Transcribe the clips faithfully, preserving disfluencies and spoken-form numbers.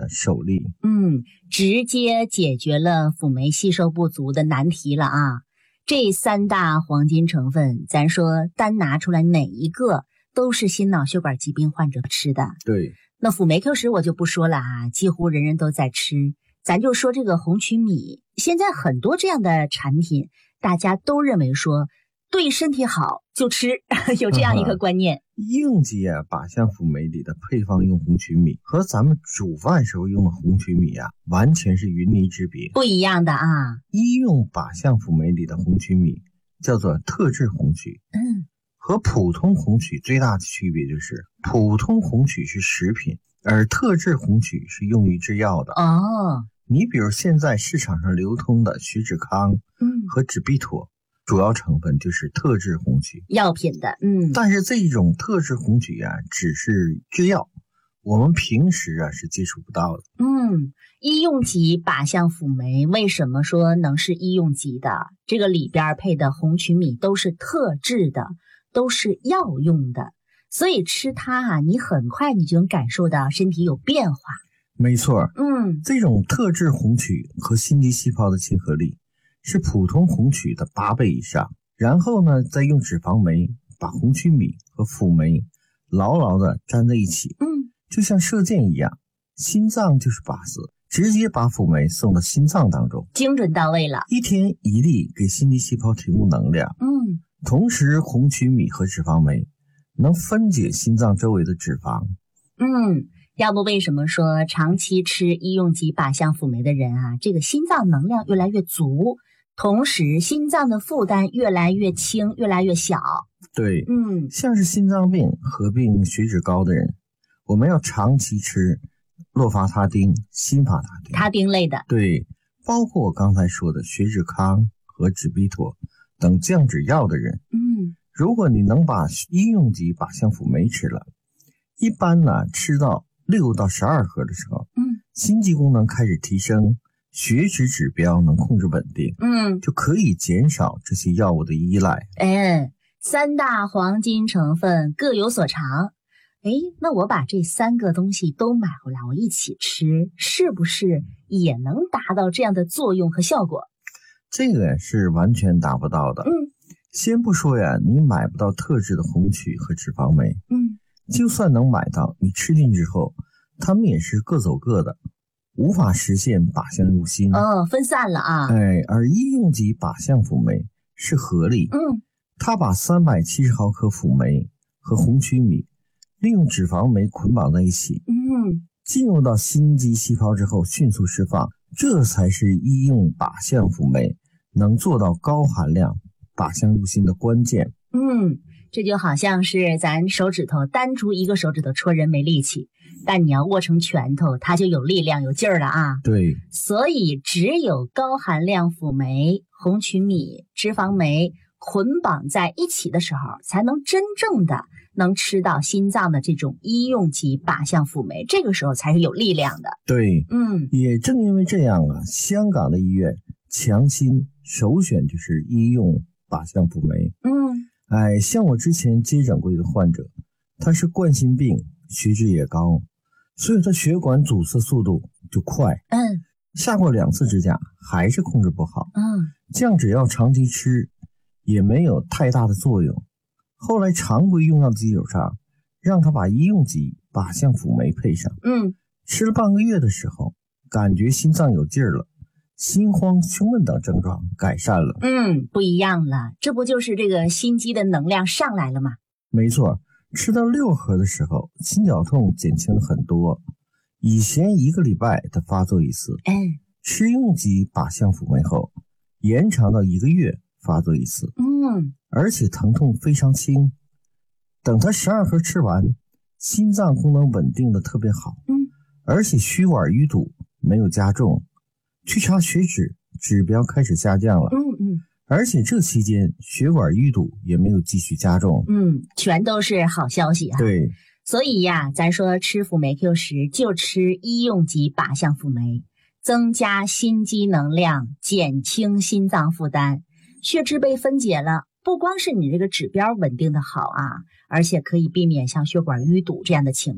的首例。 嗯，直接解决了辅酶吸收不足的难题了啊！这三大黄金成分，咱说单拿出来哪一个都是心脑血管疾病患者吃的。 对， 那辅酶 Q 十我就不说了啊，几乎人人都在吃。咱就说这个红曲米，现在很多这样的产品，大家都认为说对身体好就吃，有这样一个观念。 应急啊靶向辅酶里的配方用红曲米和咱们煮饭时候用的红曲米啊，完全是云泥之别， 不一样的啊。 医用靶向辅酶里的红曲米叫做特制红曲， 嗯， 和普通红曲最大的区别就是，普通红曲是食品，而特制红曲是用于制药的。 哦， 你比如现在市场上流通的血脂康嗯和脂必妥，主要成分就是特制红曲， 药品的，嗯， 但是这种特制红曲啊，只是制药，我们平时啊是接触不到的。 嗯，医用级靶向辅酶为什么说能是医用级的？这个里边配的红曲米都是特制的，都是药用的，所以吃它啊，你很快你就能感受到身体有变化。 没错， 嗯， 这种特制红曲和心肌细胞的亲和力是普通红曲的八倍以上，然后呢，再用脂肪酶把红曲米和辅酶牢牢的粘在一起， 嗯， 就像射箭一样，心脏就是靶子，直接把辅酶送到心脏当中， 精准到位了。 一天一粒给心肌细胞提供能量。 嗯， 同时红曲米和脂肪酶能分解心脏周围的脂肪。 嗯，要不为什么说长期吃医用级靶向辅酶的人啊，这个心脏能量越来越足，同时心脏的负担越来越轻，越来越小。 对， 嗯， 像是心脏病合并血脂高的人，我们要长期吃洛伐他汀、辛伐他汀、 他汀类的。 对，包括我刚才说的血脂康和脂必妥等降脂药的人。 嗯， 如果你能把医用级靶向辅酶吃了，一般呢吃到六到十二盒的时候， 嗯， 心肌功能开始提升，血脂指标能控制稳定， 嗯， 就可以减少这些药物的依赖。 哎，三大黄金成分各有所长。哎，那我把这三个东西都买回来，我一起吃，是不是也能达到这样的作用和效果？ 这个是完全达不到的。 嗯， 先不说呀，你买不到特制的红曲和脂肪酶， 嗯， 就算能买到，你吃进之后，它们也是各走各的，无法实现靶向入心。 哦，分散了啊。 哎，而医用级靶向辅酶是合力， 嗯， 它把三百七十毫克辅酶和红曲米利用脂肪酶捆绑在一起， 嗯， 进入到心肌细胞之后迅速释放，这才是医用靶向辅酶能做到高含量靶向入心的关键。 嗯，这就好像是咱手指头单出一个手指头戳人没力气，但你要握成拳头，它就有力量有劲儿了啊。 对， 所以只有高含量辅酶、红曲米、脂肪酶捆绑在一起的时候，才能真正的能吃到心脏的这种医用级靶向辅酶，这个时候才是有力量的。 对， 嗯， 也正因为这样啊，香港的医院强心首选就是医用靶向辅酶。 嗯， 哎，像我之前接诊过一个患者，他是冠心病，血脂也高，所以他血管阻塞速度就快。 嗯， 下过两次支架还是控制不好。 嗯， 降脂药长期吃也没有太大的作用。后来常规用药基础上，让他把医用级靶向辅酶配上。 嗯， 吃了半个月的时候，感觉心脏有劲儿了，心慌、胸闷等症状改善了。 嗯，不一样了，这不就是这个心肌的能量上来了吗？ 没错，吃到六盒的时候，心绞痛减轻了很多。以前一个礼拜他发作一次， 嗯， 吃用级靶向辅酶后，延长到一个月发作一次。 嗯， 而且疼痛非常轻。等他十二盒吃完，心脏功能稳定的特别好。 嗯， 而且血管淤堵没有加重，去查血脂指标开始下降了。 嗯嗯， 而且这期间血管淤堵也没有继续加重。 嗯，全都是好消息啊。 对， 所以呀，咱说吃辅酶 Q 十就吃医用级靶向辅酶，增加心肌能量，减轻心脏负担，血脂被分解了，不光是你这个指标稳定的好啊，而且可以避免像血管淤堵这样的情况，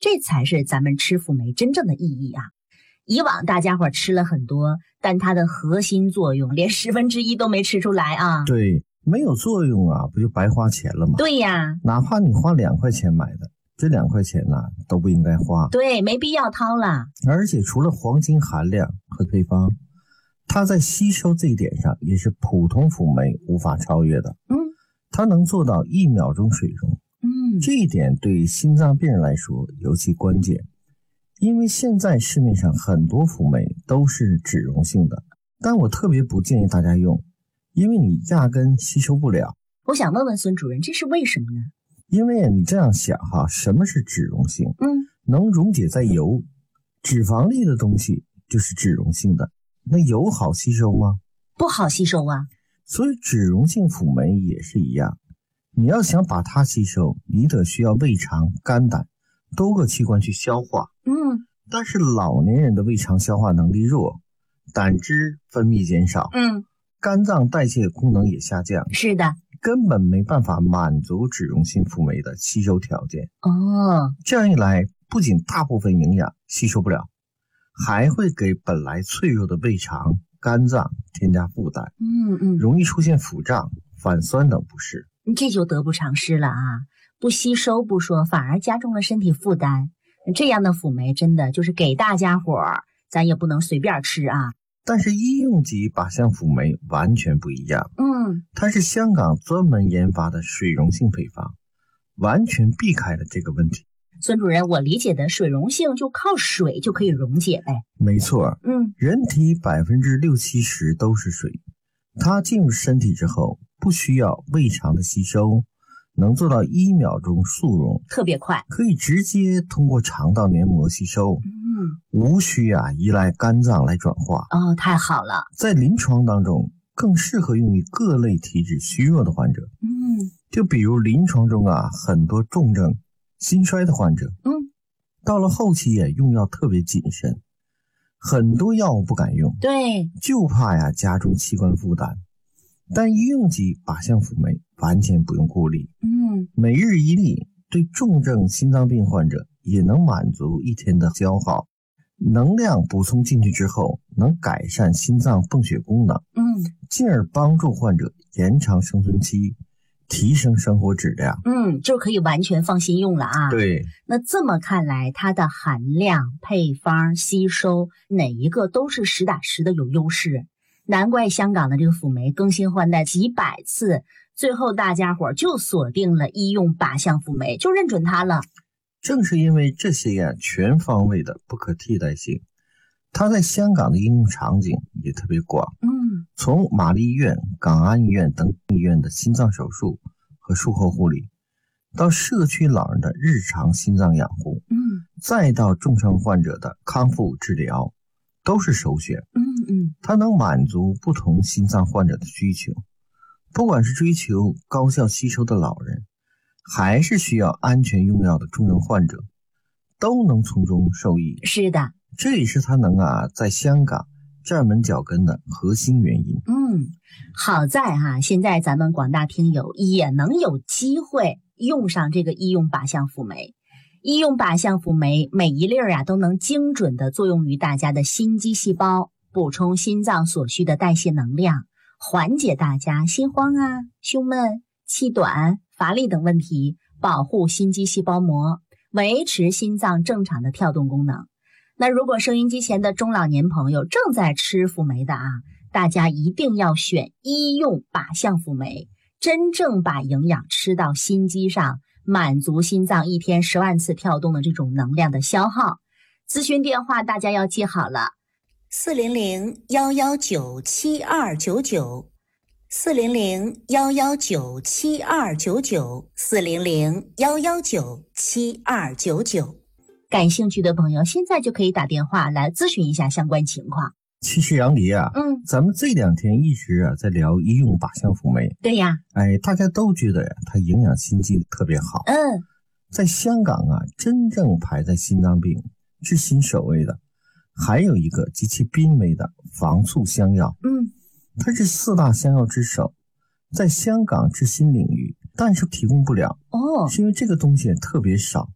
这才是咱们吃辅酶真正的意义啊！以往大家伙吃了很多，但它的核心作用连十分之一都没吃出来啊！ 对，没有作用啊，不就白花钱了吗？ 对呀， 哪怕你花两块钱买的，这两块钱呢、啊、都不应该花。 对，没必要掏了。 而且除了黄金含量和配方，它在吸收这一点上也是普通辅酶无法超越的。 嗯， 它能做到一秒钟水溶。 嗯， 这一点对心脏病人来说尤其关键，因为现在市面上很多辅酶都是脂溶性的，但我特别不建议大家用，因为你压根吸收不了。 我想问问孙主任，这是为什么呢？ 因为你这样想哈，什么是脂溶性？ 嗯， 能溶解在油，脂肪类的东西就是脂溶性的。那油好吸收吗？ 不好吸收啊。 所以脂溶性辅酶也是一样，你要想把它吸收，你得需要胃肠、肝胆多个器官去消化。 嗯， 但是老年人的胃肠消化能力弱，胆汁分泌减少， 嗯， 肝脏代谢功能也下降， 是的。 根本没办法满足脂溶性辅酶的吸收条件。 哦， 这样一来，不仅大部分营养吸收不了，还会给本来脆弱的胃肠、肝脏添加负担， 嗯嗯， 容易出现腹胀、反酸等不适。 这就得不偿失了啊！不吸收不说，反而加重了身体负担。这样的辅酶真的就是给大家伙儿，咱也不能随便吃啊。 但是医用级靶向辅酶完全不一样， 嗯， 它是香港专门研发的水溶性配方，完全避开了这个问题。 孙主任，我理解的水溶性就靠水就可以溶解呗。 没错， 嗯， 人体百分之六七十都是水，它进入身体之后不需要胃肠的吸收，能做到一秒钟速溶， 特别快， 可以直接通过肠道黏膜吸收， 嗯， 无需啊依赖肝脏来转化。 哦，太好了， 在临床当中更适合用于各类体质虚弱的患者。 嗯， 就比如临床中啊很多重症、心衰的患者， 嗯， 到了后期也用药特别谨慎，很多药物不敢用， 对， 就怕呀加重器官负担。但医用级靶向辅酶完全不用顾虑， 嗯， 每日一粒，对重症心脏病患者也能满足一天的消耗。能量补充进去之后，能改善心脏泵血功能， 嗯， 进而帮助患者延长生存期，提升生活质量。 嗯，就可以完全放心用了啊。 对， 那这么看来，它的含量、配方、吸收哪一个都是实打实的有优势。难怪香港的这个辅酶更新换代几百次，最后大家伙就锁定了医用靶向辅酶，就认准它了。 正是因为这些呀全方位的不可替代性，它在香港的应用场景也特别广。 嗯， 从玛丽医院、港安医院等医院的心脏手术和术后护理，到社区老人的日常心脏养护， 嗯， 再到重症患者的康复治疗，都是首选。 嗯嗯， 它能满足不同心脏患者的需求，不管是追求高效吸收的老人，还是需要安全用药的重症患者，都能从中受益。 是的， 这也是它能啊在香港站稳脚跟的核心原因。 嗯，好在哈、啊，现在咱们广大听友也能有机会用上这个医用靶向辅酶。医用靶向辅酶每一粒儿啊都能精准的作用于大家的心肌细胞，补充心脏所需的代谢能量，缓解大家心慌啊、胸闷、气短、乏力等问题，保护心肌细胞膜，维持心脏正常的跳动功能。那如果收音机前的中老年朋友正在吃辅酶的啊，大家一定要选医用靶向辅酶，真正把营养吃到心肌上，满足心脏一天十万次跳动的这种能量的消耗。咨询电话大家要记好了，四零零幺幺九七二九九，四零零幺幺九七二九九，四零零幺幺九七二九九。感兴趣的朋友现在就可以打电话来咨询一下相关情况。 其实杨迪啊， 嗯， 咱们这两天一直啊在聊医用靶向辅酶。 对呀， 哎，大家都觉得呀它营养心肌特别好。 嗯， 在香港啊，真正排在心脏病治心首位的，还有一个极其濒危的防猝香药。 嗯， 它是四大香药之首，在香港治心领域，但是提供不了， 哦， 是因为这个东西特别少，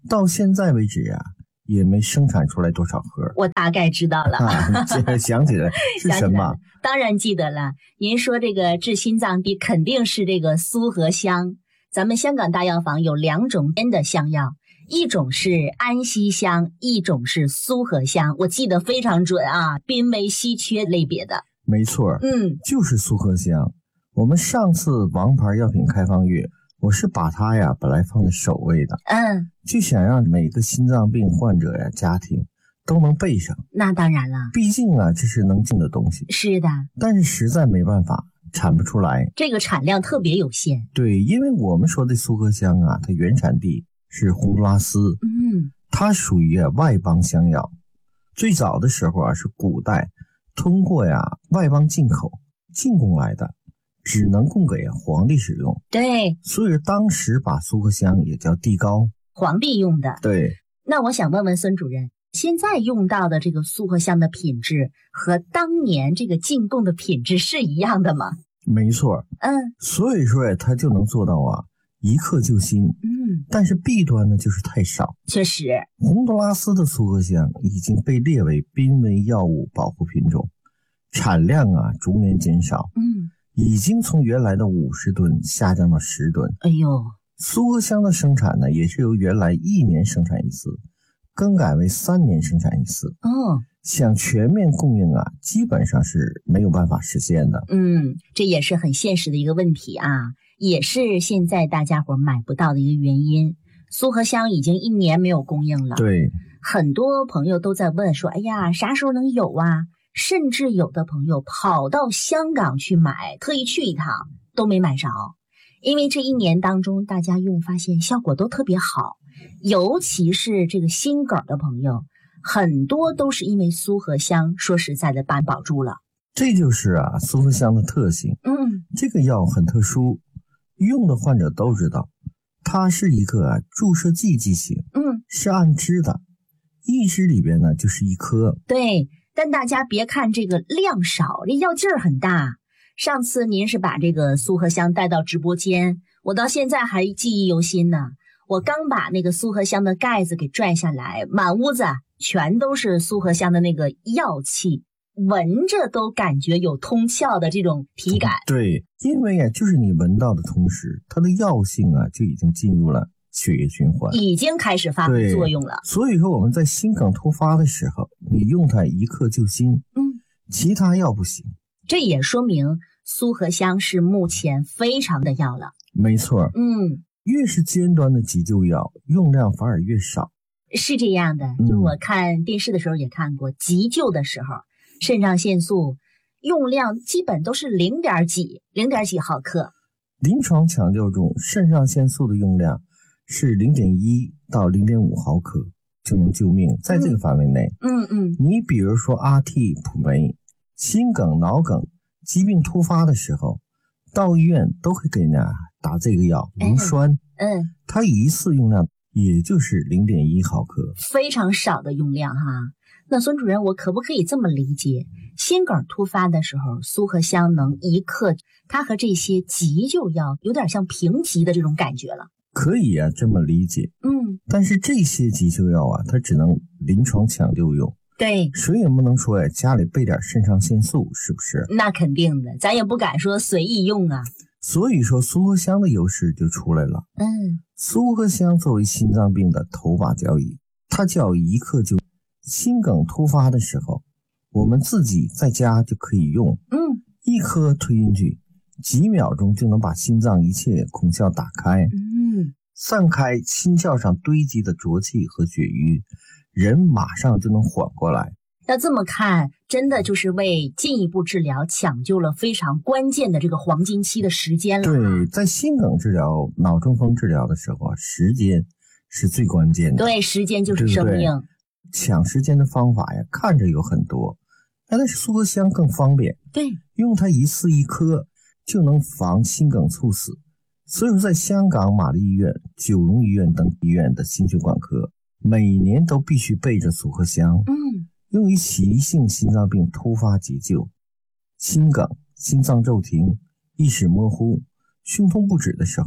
到现在为止啊，也没生产出来多少盒。 我大概知道了， 啊、想起来是什么？ 当然记得了。您说这个治心脏病肯定是这个苏合香。咱们香港大药房有两种编的香药，一种是安息香，一种是苏合香。我记得非常准啊，濒危稀缺类别的。 没错， 嗯， 就是苏合香。我们上次王牌药品开放月，我是把它呀本来放在首位的， 嗯， 就想让每个心脏病患者呀家庭都能备上。 那当然了， 毕竟啊这是能进的东西。 是的， 但是实在没办法，产不出来， 这个产量特别有限。 对，因为我们说的苏合香啊，它原产地是洪都拉斯， 嗯， 它属于啊外邦香药。最早的时候啊是古代通过呀外邦进口进贡来的，只能供给皇帝使用。 对， 所以当时把苏合香也叫地膏， 皇帝用的。 对， 那我想问问孙主任，现在用到的这个苏合香的品质和当年这个进贡的品质是一样的吗？ 没错， 嗯， 所以说呀，它就能做到啊一克救心。 嗯， 但是弊端呢就是太少。 确实， 洪都拉斯的苏合香已经被列为濒危药物保护品种，产量啊逐年减少， 嗯， 已经从原来的五十吨下降到十吨。 哎呦， 苏合香的生产呢，也是由原来一年生产一次，更改为三年生产一次。 哦， 想全面供应啊，基本上是没有办法实现的。 嗯，这也是很现实的一个问题啊，也是现在大家伙买不到的一个原因。苏合香已经一年没有供应了， 对， 很多朋友都在问说，哎呀，啥时候能有啊？甚至有的朋友跑到香港去买，特意去一趟都没买着，因为这一年当中大家用发现效果都特别好，尤其是这个心梗的朋友，很多都是因为苏合香说实在的把保住了。 这就是啊苏合香的特性。 嗯， 这个药很特殊，用的患者都知道，它是一个啊注射剂剂型， 嗯， 是按支的，一支里边呢就是一颗。 对，但大家别看这个量少，这药劲儿很大。上次您是把这个苏合香带到直播间，我到现在还记忆犹新呢。我刚把那个苏合香的盖子给拽下来，满屋子全都是苏合香的那个药气，闻着都感觉有通窍的这种体感。 对，因为啊，就是你闻到的同时，它的药性啊就已经进入了血液循环， 已经开始发挥作用了。 所以说我们在心梗突发的时候，你用它一克救心， 嗯， 其他药不行。 这也说明苏合香是目前非常的药了。 没错， 嗯， 越是尖端的急救药，用量反而越少。 是这样的，就我看电视的时候也看过，嗯、急救的时候，肾上腺素用量基本都是零点几、零点几毫克。 临床抢救中，肾上腺素的用量是零点一到零点五毫克就能救命，在这个范围内。 嗯嗯， 你比如说阿替普酶，心梗、脑梗疾病突发的时候，到医院都会给你打这个药磷酸， 嗯， 它一次用量也就是零点一毫克， 非常少的用量哈。那孙主任，我可不可以这么理解，心梗突发的时候，苏合香能一克，它和这些急救药有点像平级的这种感觉了？ 可以啊，这么理解。 嗯， 但是这些急救药啊，它只能临床抢救用。 对， 谁也不能说呀，家里备点肾上腺素，是不是？ 那肯定的，咱也不敢说随意用啊。 所以说苏合香的优势就出来了。 嗯， 苏合香作为心脏病的头把交椅，它叫一克救。心梗突发的时候，我们自己在家就可以用。 嗯， 一颗推进去，几秒钟就能把心脏一切孔窍打开， 嗯， 散开心窍上堆积的浊气和血瘀，人马上就能缓过来。 那这么看，真的就是为进一步治疗抢救了非常关键的这个黄金期的时间了。 对，在心梗治疗、脑中风治疗的时候啊，时间是最关键的。 对，时间就是生命。 对对，抢时间的方法呀，看着有很多，但是苏合香更方便。 对， 用它一次一颗就能防心梗猝死。所以说，在香港玛丽医院、九龙医院等医院的心血管科，每年都必须备着苏合香。 嗯， 用于急性心脏病突发急救、心梗、心脏骤停、意识模糊、胸痛不止的时候，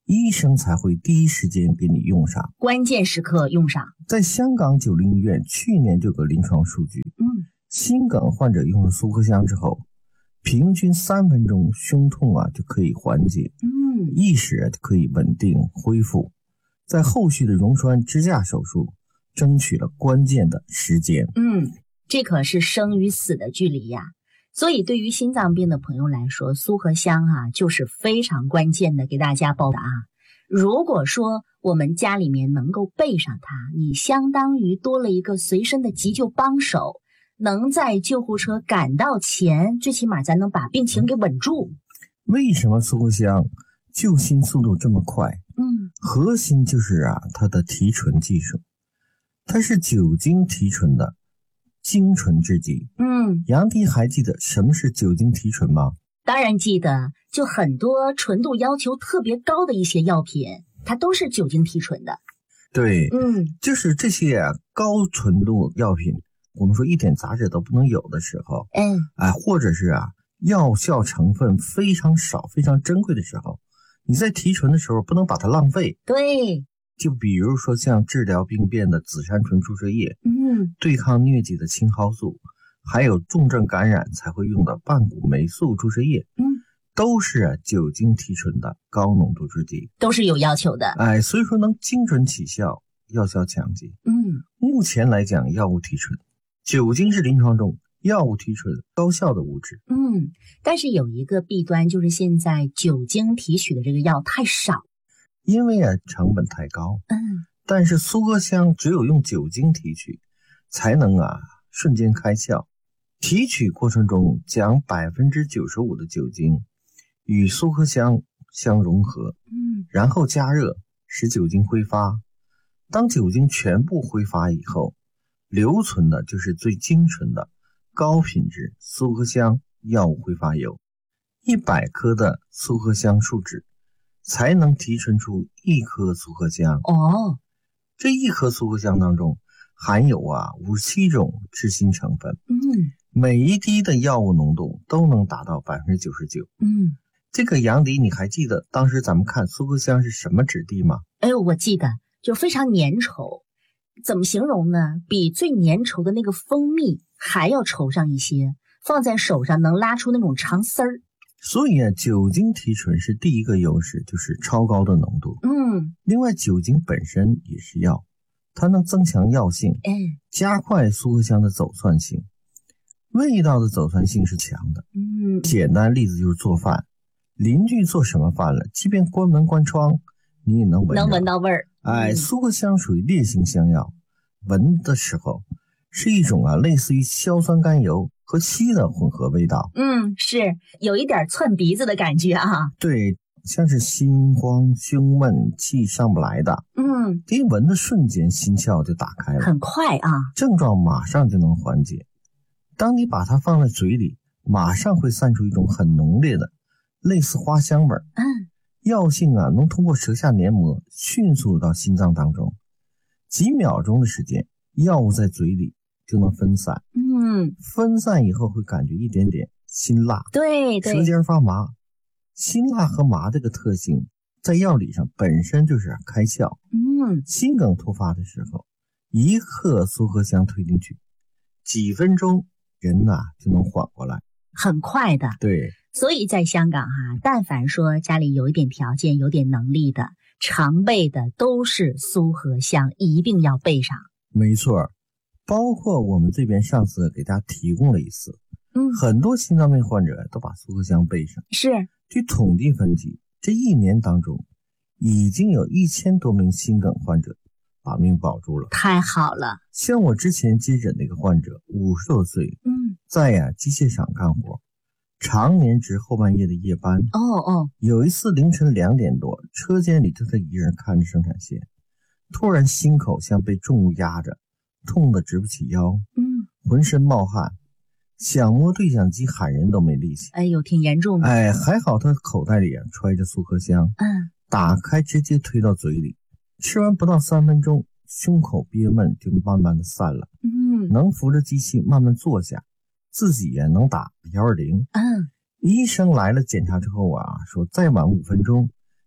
医生才会第一时间给你用上， 关键时刻用上。 在香港九零医院去年就有个临床数据， 嗯， 心梗患者用了苏合香之后，平均三分钟胸痛啊就可以缓解， 嗯， 意识就可以稳定恢复，在后续的溶栓支架手术争取了关键的时间。 嗯，这可是生与死的距离呀。所以对于心脏病的朋友来说，苏合香啊就是非常关键的，给大家报答啊。如果说我们家里面能够备上它，你相当于多了一个随身的急救帮手，能在救护车赶到前，最起码咱能把病情给稳住。 为什么苏合香救心速度这么快？ 嗯， 核心就是啊它的提纯技术，它是酒精提纯的精纯制剂。 嗯， 杨迪还记得什么是酒精提纯吗？ 当然记得，就很多纯度要求特别高的一些药品，它都是酒精提纯的。 对， 嗯， 就是这些啊高纯度药品，我们说一点杂质都不能有的时候， 嗯， 哎，或者是啊药效成分非常少、非常珍贵的时候，你在提纯的时候不能把它浪费。 对， 就比如说像治疗病变的紫杉醇注射液， 嗯， 对抗疟疾的青蒿素，还有重症感染才会用的半谷霉素注射液， 嗯， 都是啊酒精提纯的高浓度制剂， 都是有要求的。 哎，所以说能精准起效，药效强劲。 嗯， 目前来讲，药物提纯，酒精是临床中药物提纯高效的物质。 嗯，但是有一个弊端，就是现在酒精提取的这个药太少。 因为啊成本太高， 嗯， 但是苏合香只有用酒精提取，才能啊瞬间开窍。提取过程中将百分之九十五的酒精与苏合香相融合， 嗯， 然后加热使酒精挥发。当酒精全部挥发以后，留存的就是最精纯的高品质苏合香药物挥发油。一百克的苏合香树脂才能提纯出一颗苏合香。 哦， 这一颗苏合香当中含有啊五十七种致新成分， 嗯， 每一滴的药物浓度都能达到百分之九十九。 嗯， 这个杨迪，你还记得当时咱们看苏合香是什么质地吗？ 哎呦，我记得就非常粘稠，怎么形容呢？比最粘稠的那个蜂蜜还要稠上一些，放在手上能拉出那种长丝儿。 所以啊，酒精提纯是第一个优势，就是超高的浓度。 嗯， 另外，酒精本身也是药，它能增强药性， 哎， 加快苏合香的走窜性。味道的走窜性是强的。 嗯， 简单例子就是做饭，邻居做什么饭了，即便关门关窗，你也能闻能闻到味儿。 哎， 嗯， 苏合香属于烈性香药，闻的时候是一种啊类似于硝酸甘油和硒的混合味道。 嗯，是有一点窜鼻子的感觉啊。 对，像是心慌、胸闷、气上不来的， 嗯， 一闻的瞬间心窍就打开了， 很快啊。 症状马上就能缓解。当你把它放在嘴里，马上会散出一种很浓烈的类似花香味儿。 嗯， 药性啊能通过舌下黏膜迅速到心脏当中，几秒钟的时间，药物在嘴里就能分散。 嗯， 分散以后会感觉一点点辛辣， 对对， 舌尖发麻。辛辣和麻这个特性在药理上本身就是开窍。 嗯， 心梗突发的时候，一克苏合香推进去，几分钟人呐、啊、就能缓过来， 很快的。 对， 所以在香港哈、啊，但凡说家里有一点条件、有点能力的，常备的都是苏合香，一定要备上。 没错，包括我们这边上次给大家提供了一次， 嗯， 很多心脏病患者都把苏合香备上。 是， 据统计分析，这一年当中，已经有一千多名心梗患者把命保住了。 太好了。 像我之前接诊的一个患者，五十多岁， 嗯， 在呀、啊、机械厂干活，常年值后半夜的夜班。 哦哦， 有一次凌晨两点多，车间里就他一人看着生产线，突然心口像被重物压着，痛得直不起腰， 嗯， 浑身冒汗，想摸对讲机喊人都没力气。 哎呦，挺严重的。 哎，还好他口袋里啊揣着苏合香， 嗯， 打开直接推到嘴里，吃完不到三分钟，胸口憋闷就慢慢的散了， 嗯能扶着机器慢慢坐下，自己也能打一二零。 嗯， 医生来了检查之后啊，说再晚五分钟，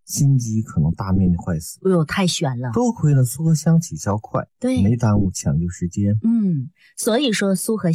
心肌可能大面积坏死。 哎呦，太悬了！ 多亏了苏合香起效快， 对， 没耽误抢救时间。 嗯，所以说苏合